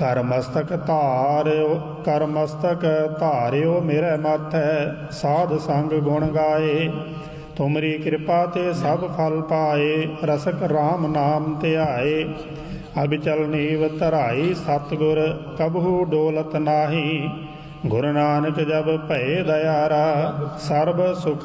ਕਰ ਮਸਤਕ ਧਾਰਿਓ ਮੇਰੇ ਮਾਥੈ, ਸਾਧ ਸੰਗ ਗੁਣ ਗਾਏ। ਤੁਮਰੀ ਕਿਰਪਾ ਤੇ ਸਭ ਫਲ ਪਾਏ, ਰਸਕ ਰਾਮ ਨਾਮ ਧਿਆਏ। ਅਬਚਲ ਨੀਵ ਧਰਾਈ ਸਤਿਗੁਰ, ਕਬਹੂ ਡੋਲਤ ਨਾਹੀ। ਗੁਰੂ ਨਾਨਕ ਜਬ ਭਏ ਦਇਆਰਾ, ਸਰਬ ਸੁਖ